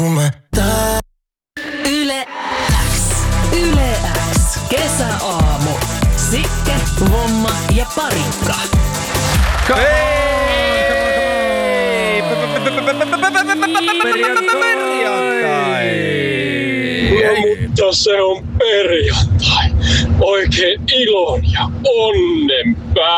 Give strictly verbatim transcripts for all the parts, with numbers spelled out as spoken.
Yle X. Yle X. Kesäaamu. Sikke, Vomma ja Parikka. Hei! No, mutta se on perjantai. Oikein ilon ja onnen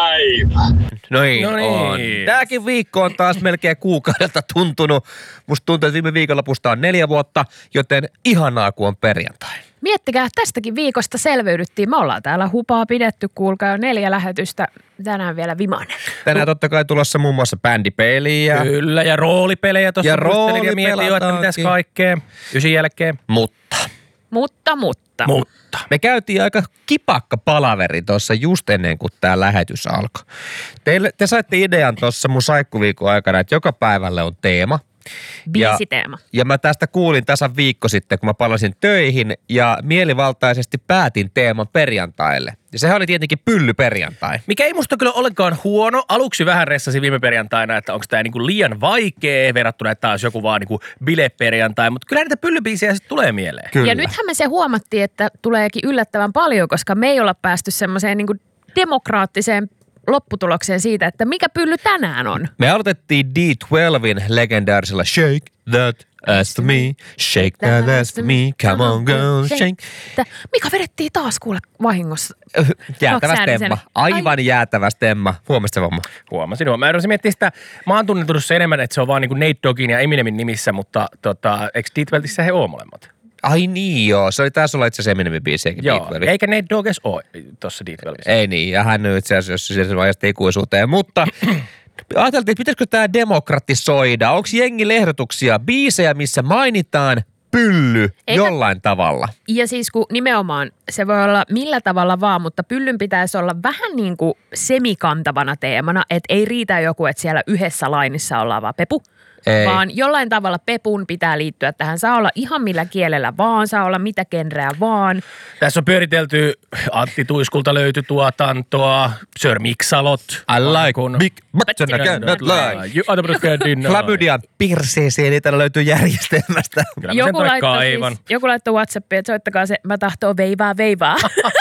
päivä. Noin No niin. on. Tääkin viikko on taas melkein kuukaudelta tuntunut. Musta tuntuu, että viime viikonlopusta on neljä vuotta, joten ihanaa, kun on perjantai. Miettikää, tästäkin viikosta selviydyttiin. Me ollaan täällä hupaa pidetty, kuulkaa jo neljä lähetystä. Tänään vielä vimainen. Tänään totta kai tulossa muun muassa bändipeliä. Kyllä, ja roolipelejä tuossa Ja kuuntelin ja mietin jo, että roolipelataankin. mitäs kaikkea. Ysin jälkeen. Mutta Mutta, mutta. Mutta. me käytiin aika kipakka palaveri tuossa just ennen kuin tämä lähetys alkoi. Teille, te saitte idean tuossa mun saikkuviikon aikana, että joka päivälle on teema. Biisiteema. Ja, ja mä tästä kuulin tasan viikko sitten, kun mä palasin töihin ja mielivaltaisesti päätin teeman perjantaille. Ja sehän oli tietenkin pyllyperjantai. Mikä ei musta kyllä ollenkaan huono. Aluksi vähän ressasin viime perjantaina, että onko tämä niinku liian vaikea verrattuna, että taas joku vaan niinku bileperjantai. Mutta kyllä näitä pyllybiisejä sitten tulee mieleen. Kyllä. Ja nythän me se huomattiin, että tuleekin yllättävän paljon, koska me ei olla päästy semmoiseen niin kuin demokraattiseen lopputulokseen siitä, että mikä pylly tänään on. Me aloitettiin D twelven legendaarisella Shake that ass to me, shake that ass to me, come on girl, shake. Mikä vedettiin taas kuule vahingossa. Jäätävä Kaksiäänisen. stemma, aivan jäätävä stemma. Huomasit se vamma? Huomasin, huomasin. Mä yritin miettiä sitä, mä oon tunnetunut se enemmän, että se on vaan niinku Nate Doggin ja Eminemin nimissä, mutta tota, eikö D twelvessä he oo molemmat? Ai niin joo, se oli taas olla itse asiassa Eminemin biisiäkin. Joo, eikä Nate Dogg edes oo tossa D twelvessä. Ei niin, ja hän on itse asiassa jos se vaiheesta ikuisuuteen, mutta ajateltiin, että pitäisikö tämä demokratisoida? Onko jengillä ehdotuksia, biisejä, missä mainitaan pylly Eikä- jollain tavalla? Ja siis kun nimenomaan se voi olla millä tavalla vaan, mutta pyllyn pitäisi olla vähän niin kuin semikantavana teemana, että ei riitä joku, että siellä yhdessä lainissa ollaan vaan pepu. Ei. Vaan jollain tavalla pepun pitää liittyä tähän. Saa olla ihan millä kielellä vaan, saa olla mitä genreä vaan. Tässä on pyöritelty Antti Tuiskulta löyty tuotantoa, Sir Miksalot. I like big butts and I cannot lie. You are the deny. Klamydian pirseeseen, niitä löytyy järjestelmästä. Kyllä mä sen tuonne kaivan. siis, joku laittoi WhatsAppiin, että soittakaa se, mä tahtoo veivaa veivaa.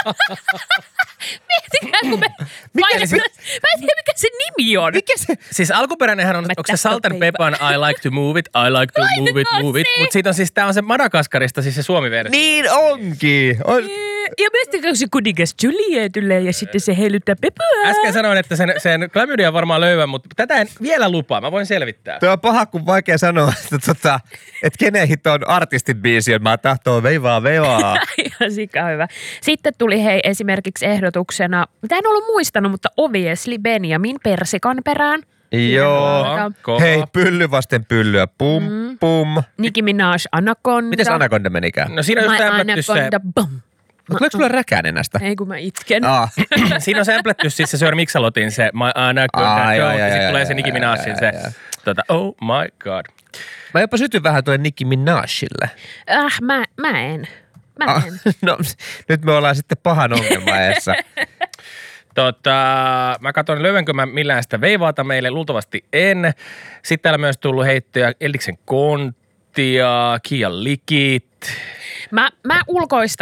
Miettikää, kun me... Mikä se? Mä en tiedä, mikä se nimi on. Mikä se? Siis alkuperäinenhän on, Mä onko se tahtoo Salt and veivaa. Pepper, I like to move it, I like to move it, Laitetaan move it. se. Mutta siitä on siis, tää on se Madagaskarista, siis se Suomi-versio. Niin onkin. On. Ja miettikää, se kuningas Julietulle ja sitten se heilyttää pepua. Äsken sanoin, että sen, sen klamydia varmaan löyvän, mutta tätä en vielä lupaa, mä voin selvittää. Tuo on paha, kun vaikea sanoa, että, tota, että kenen hit on artistin biisi, on mä tahtoo veivaa veivaa. Ihan sika hyvä. Sitten tuli hei esimerkiksi ehdotuksena, mitä en ollut muistanut, mutta obviously Benjamin Persikan perään. Joo. Kova. Hei, pylly vasten pyllyä. Pum, Mm. pum. Nicki Minaj Anaconda. Mites Anaconda menikään? No siinä on just My sämplätty se, Anaconda, bum. Tuleeko sulla räkänenästä? Ei kun mä itken. Ah. siinä on sämplätty siis se Sir Miksalotin se My Anaconda, Ai, ai, ai, ja ai, sitten tulee ai, se Nicki ai, Minajin ai, se, ai, ai. tota, oh my god. Mä jopa sytyn vähän tuon Nicki Minajille. Äh, mä, mä en. Mä Ah, en. no, nyt me ollaan sitten pahan ongelmaessa. Tota, mä katson, löydänkö mä millään sitä veivaata meille, luultavasti en. Sitten täällä myös tullut heittoja Eldiksen Konttia, Kia Likit. Mä, mä ulkoistan